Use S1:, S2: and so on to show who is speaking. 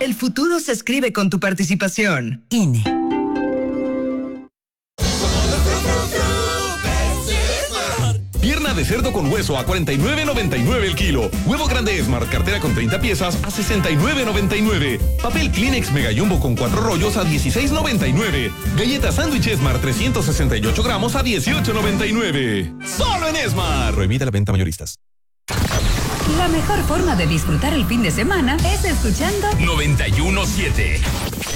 S1: El futuro se escribe con tu participación. INE.
S2: Pierna de cerdo con hueso a $49.99 el kilo. Huevo grande Esmar, cartera con 30 piezas a $69.99. Papel Kleenex Mega Jumbo con 4 rollos a $16.99. Galleta sándwich Esmar 368 gramos a $18.99. ¡Solo en Esmar! Prohibida la venta mayoristas.
S3: La mejor forma de disfrutar el fin de semana es escuchando
S4: 91.7.